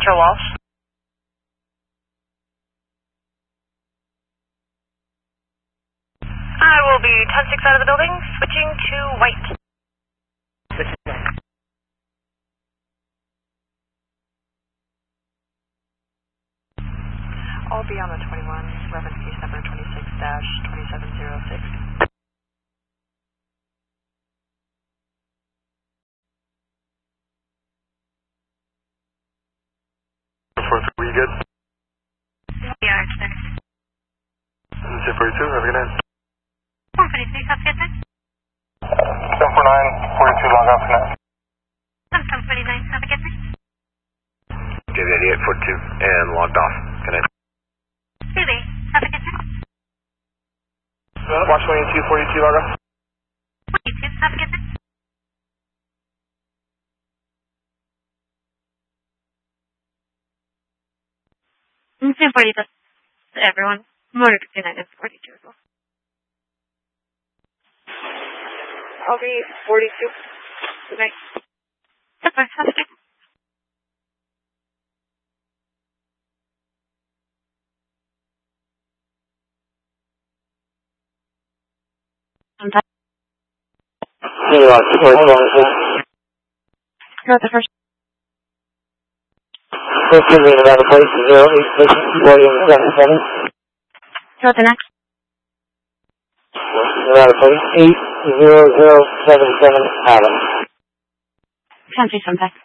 Metro Walsh. I will be 10-6 out of the building, switching to white. I'll be on the 21, reference case number 26-2706. Were you good? Yeah, it's next. This is 42, have a good night. 146, up here, 749, 42, log off, good night. 749, have a good night. JV 8842, and logged off, good night. Really, have a good night. Watch 22, 42, log off. 42, have a good night. I'm 42 to everyone. More to 59 is 42 as well. I'll be 42. Good night. That's fine. Have a good night. Hold on, sir. You're at the first. First giving about a place 08, William 77. You're at the next. About a place 80077 Adam. Can't see something.